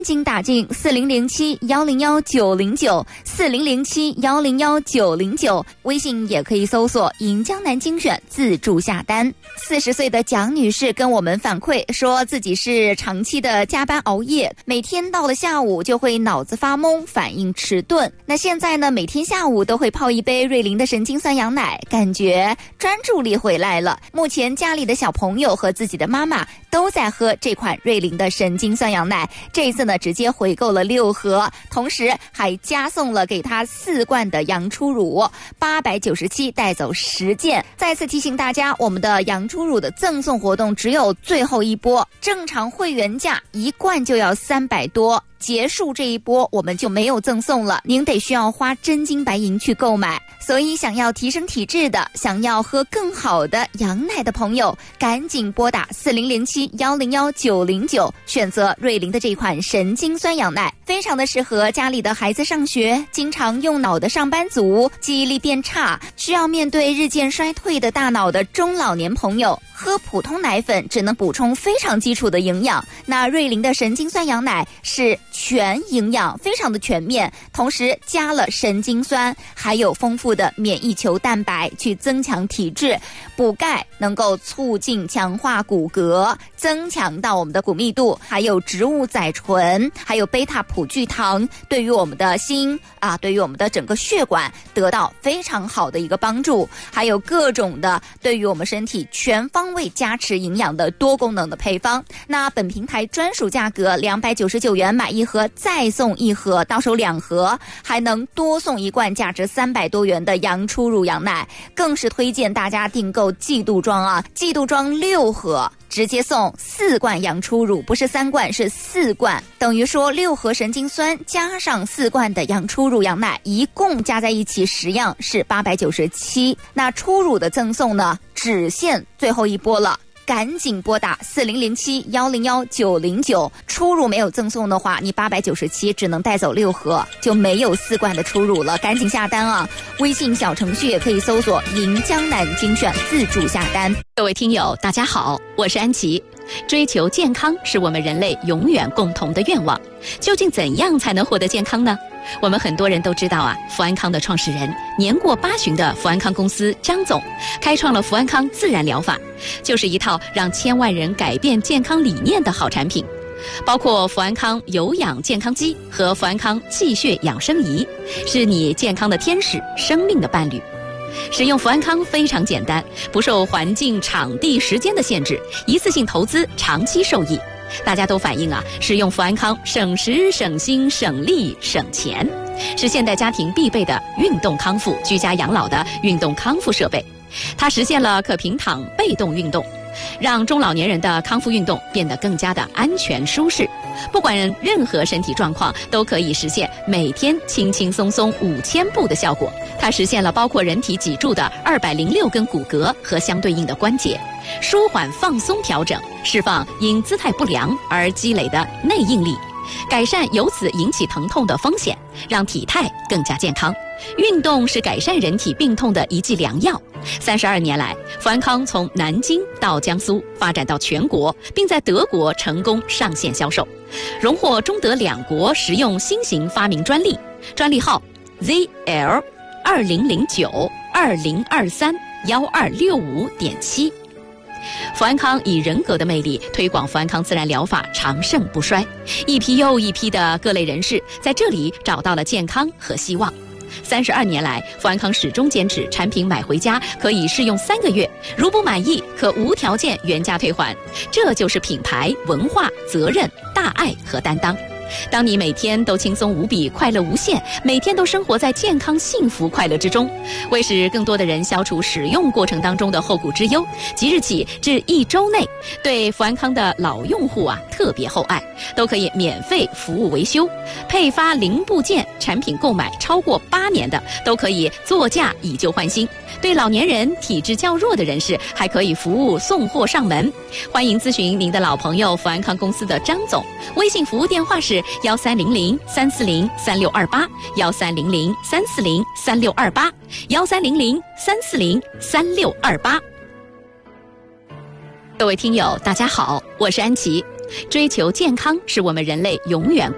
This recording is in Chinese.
经打进40071019094007101909，微信也可以搜索银江南精选自助下单。40岁的蒋女士跟我们反馈说，自己是长期的加班熬夜，每天到了下午就会脑子发懵，反应迟钝。那现在呢，每天下午都会泡一杯瑞麟的神经酸羊奶，感觉专注力回来了。目前家里的小朋友和自己的妈妈都在喝这款瑞麟的神经酸羊奶，这一次呢直接回购了6盒，同时还加送了给他4罐的羊初乳，897带走10件。再次提醒大家，我们的羊初乳的赠送活动只有最后一波，正常会员价1罐就要300多。结束这一波我们就没有赠送了，您得需要花真金白银去购买。所以想要提升体质的，想要喝更好的羊奶的朋友，赶紧拨打4007101909，选择瑞麟的这款神经酸羊奶，非常的适合家里的孩子上学，经常用脑的上班族，记忆力变差，需要面对日渐衰退的大脑的中老年朋友。喝普通奶粉只能补充非常基础的营养，那瑞麟的神经酸羊奶是全营养，非常的全面，同时加了神经酸，还有丰富的免疫球蛋白去增强体质，补钙能够促进强化骨骼，增强到我们的骨密度，还有植物甾醇，还有贝塔葡聚糖，对于我们的心对于我们的整个血管得到非常好的一个帮助，还有各种的对于我们身体全方位加持营养的多功能的配方。那本平台专属价格299元买1盒再送1盒，到手2盒，还能多送1罐价值300多元的羊初乳羊奶，更是推荐大家订购季度装季度装6盒直接送4罐羊初乳，不是3罐是4罐，等于说6盒神经酸加上4罐的羊初乳羊奶，一共加在一起10样是897。那初乳的赠送呢，只限最后一波了，赶紧拨打4007101909，初乳没有赠送的话，你897只能带走6盒，就没有4罐的初乳了，赶紧下单啊！微信小程序也可以搜索银江南精选自助下单。 各位听友大家好，我是安琪。追求健康是我们人类永远共同的愿望，究竟怎样才能获得健康呢？我们很多人都知道福安康的创始人，年过80的福安康公司张总，开创了福安康自然疗法，就是一套让千万人改变健康理念的好产品。包括福安康有氧健康机和福安康气血养生仪，是你健康的天使，生命的伴侣。使用福安康非常简单，不受环境、场地、时间的限制，一次性投资，长期受益。大家都反映使用福安康省时、省心、省力、省钱，是现代家庭必备的运动康复、居家养老的运动康复设备。它实现了可平躺被动运动，让中老年人的康复运动变得更加的安全舒适。不管任何身体状况，都可以实现每天轻轻松松5000步的效果。它实现了包括人体脊柱的206根骨骼和相对应的关节，舒缓放松调整，释放因姿态不良而积累的内应力，改善由此引起疼痛的风险，让体态更加健康。运动是改善人体病痛的一剂良药。32年来，福安康从南京到江苏，发展到全国，并在德国成功上线销售，荣获中德2国实用新型发明专利，专利号 ZL2009-2023-1265.7。福安康以人格的魅力推广福安康自然疗法长盛不衰，一批又一批的各类人士在这里找到了健康和希望。32年来，福安康始终坚持产品买回家可以试用3个月，如不满意可无条件原价退还，这就是品牌、文化、责任、大爱和担当。当你每天都轻松无比，快乐无限，每天都生活在健康幸福快乐之中，为使更多的人消除使用过程当中的后顾之忧，即日起至1周内，对福安康的老用户特别厚爱，都可以免费服务维修，配发零部件，产品购买超过8年的都可以作价以旧换新。对老年人、体质较弱的人士还可以服务送货上门。欢迎咨询您的老朋友福安康公司的张总，微信服务电话是1300-340-3628，1300-340-3628。各位听友大家好，我是安琪。追求健康是我们人类永远